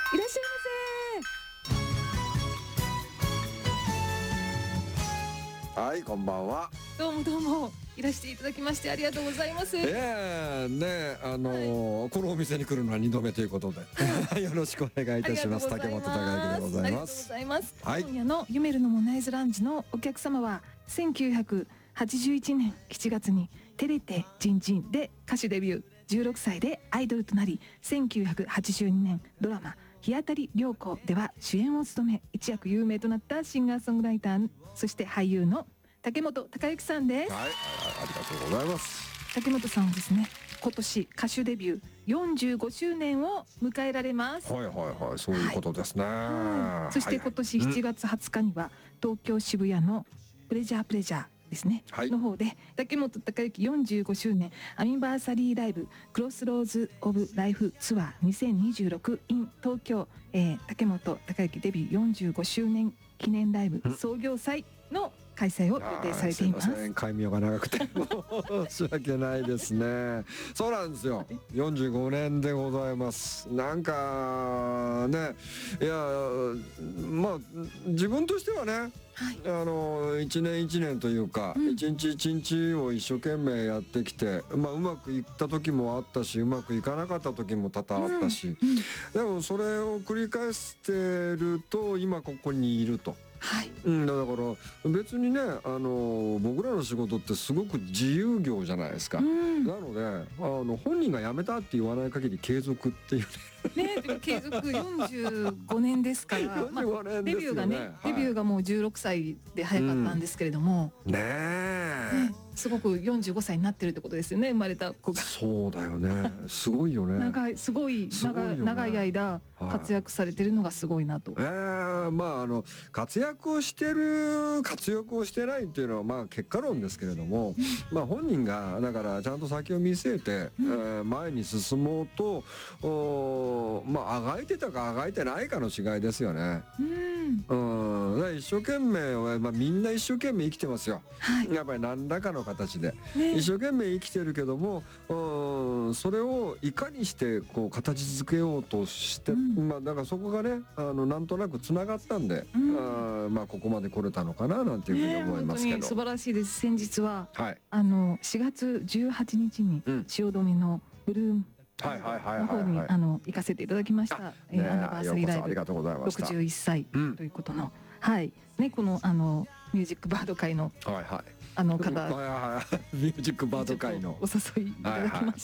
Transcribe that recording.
いらっしゃいはい、こんばんは。 ませ。どうもどうも、いらしていただきましてありがとうございます。 ねこのお店に来るのは2度目ということでよろしくお願いいたします。竹本孝之でございます。 今夜のゆめるのモナイズランジのお客様は1981年7月にテレテジンジンで歌手デビュー、16歳でアイドルとなり、1982年ドラマ日当たり良子では主演を務め、一躍有名となったシンガーソングライター、そして俳優の竹本孝之さんです。 はい、ありがとうございます。 竹本さんはですね、今年歌手デビュー45周年を迎えられます。 はいはいはい、そういうことですね。 そして今年7月20日には東京渋谷のプレジャーですね、の方で竹本孝之45周年アニバーサリーライブクロスローズオブライフツアー2026 in 東京、竹本孝之デビュー45周年記念ライブ創業祭の開催を予定されています。 戒名が長くて申し訳ないですね。そうなんですよ。45年でございます。なんかね、いやまあ自分としてはね、一年一年というか、一日一日を一生懸命やってきて、うまくいった時もあったし、うまくいかなかった時も多々あったし、でもそれを繰り返してると今ここにいると。だから別にね、僕らの仕事ってすごく自由業じゃないですか。なので本人が辞めたって言わない限り継続っていうね、でも継続45年ですから、デビューがね、デビューがもう16歳で早かったんですけれども、すごく45歳になってるってことですよね、生まれた子が。 そうだよね、すごいよね。 すごい長い間活躍されてるのがすごいなと。 活躍をしてる活躍をしてないっていうのは結果論ですけれども、本人がだからちゃんと先を見据えて、前に進もうとあがいてたかあがいてないかの違いですよね。一生懸命は、みんな一生懸命生きてますよ。やっぱり何らかの形で、一生懸命生きてるけども、それをいかにしてこう形付けようとして、だからそこがねなんとなくつながったんで、ここまで来れたのかななんていうふうに思いますけど、 本当に素晴らしいです。先日は、4月18日に汐留のブルームの方に行かせていただきました。アニバーサリーライブ61歳ということの、このミュージックバード界の方、 ミュージックバード界のお誘いいただきまし